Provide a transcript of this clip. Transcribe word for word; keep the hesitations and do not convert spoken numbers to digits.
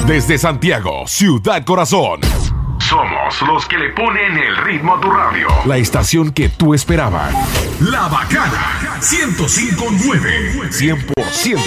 Desde Santiago, Ciudad Corazón. Somos los que le ponen el ritmo a tu radio. La estación que tú esperabas. La Bacana ciento cinco punto nueve. cien por ciento